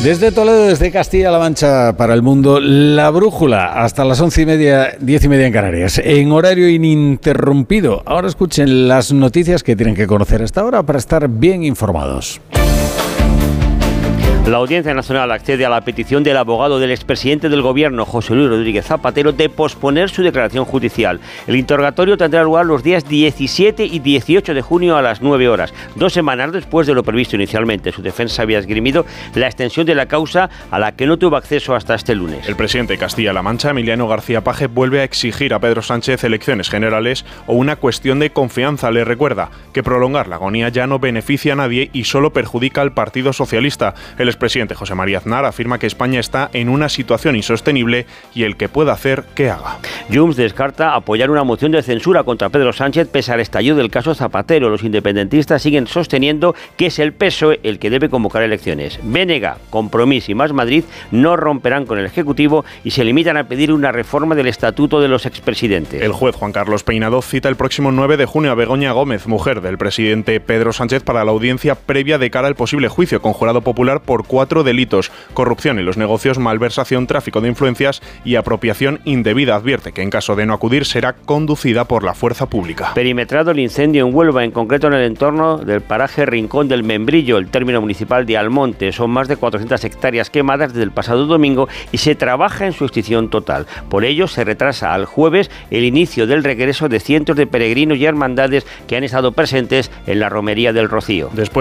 Desde Toledo, desde Castilla-La Mancha para el mundo, La Brújula, hasta las 11:30, 10:30 en Canarias, en horario ininterrumpido. Ahora escuchen las noticias que tienen que conocer hasta ahora para estar bien informados. La Audiencia Nacional accede a la petición del abogado del expresidente del Gobierno, José Luis Rodríguez Zapatero, de posponer su declaración judicial. El interrogatorio tendrá lugar los días 17 y 18 de junio a las 9 horas, 2 semanas después de lo previsto inicialmente. Su defensa había esgrimido la extensión de la causa a la que no tuvo acceso hasta este lunes. El presidente de Castilla-La Mancha, Emiliano García Paje, vuelve a exigir a Pedro Sánchez elecciones generales o una cuestión de confianza. Le recuerda que prolongar la agonía ya no beneficia a nadie y solo perjudica al Partido Socialista. El expresidente José María Aznar afirma que España está en una situación insostenible y el que pueda hacer, que haga. Junts descarta apoyar una moción de censura contra Pedro Sánchez pese al estallido del caso Zapatero. Los independentistas siguen sosteniendo que es el PSOE el que debe convocar elecciones. BNG, Compromís y Más Madrid no romperán con el Ejecutivo y se limitan a pedir una reforma del estatuto de los expresidentes. El juez Juan Carlos Peinado cita el próximo 9 de junio a Begoña Gómez, mujer del presidente Pedro Sánchez, para la audiencia previa de cara al posible juicio con jurado popular por 4 delitos: corrupción en los negocios, malversación, tráfico de influencias y apropiación indebida. Advierte que en caso de no acudir será conducida por la fuerza pública. Perimetrado el incendio en Huelva, en concreto en el entorno del paraje Rincón del Membrillo, el término municipal de Almonte. Son más de 400 hectáreas quemadas desde el pasado domingo y se trabaja en su extinción total. Por ello se retrasa al jueves el inicio del regreso de cientos de peregrinos y hermandades que han estado presentes en la romería del Rocío. Después